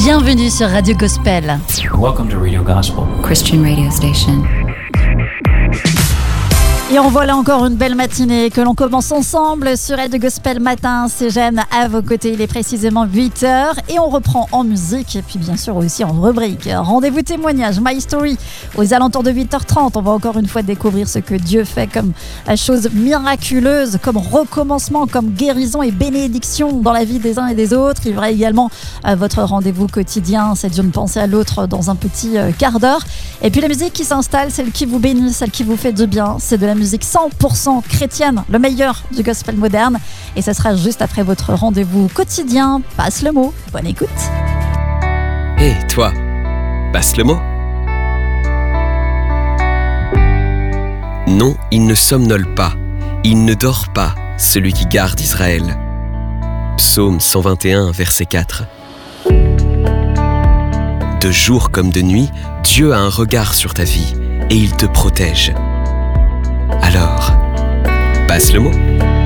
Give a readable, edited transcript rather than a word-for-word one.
Bienvenue sur Radio Gospel. Welcome to Radio Gospel, Christian radio station. Et en voilà encore une belle matinée que l'on commence ensemble sur Radio Gospel Matin. C'est Jeanne à vos côtés, il est précisément 8h et on reprend en musique et puis bien sûr aussi en rubrique. Rendez-vous témoignage, My Story, aux alentours de 8h30. On va encore une fois découvrir ce que Dieu fait comme chose miraculeuse, comme recommencement, comme guérison et bénédiction dans la vie des uns et des autres. Il y aura également votre rendez-vous quotidien, c'est d'une pensée à l'autre dans un petit quart d'heure. Et puis la musique qui s'installe, celle qui vous bénit, celle qui vous fait du bien, c'est de la musique 100% chrétienne, le meilleur du gospel moderne. Et ça sera juste après votre rendez-vous quotidien. Passe le mot. Bonne écoute. Hé, toi, passe le mot. Non, il ne somnole pas, il ne dort pas, celui qui garde Israël. Psaume 121, verset 4. De jour comme de nuit, Dieu a un regard sur ta vie et il te protège. Alors, passe le mot.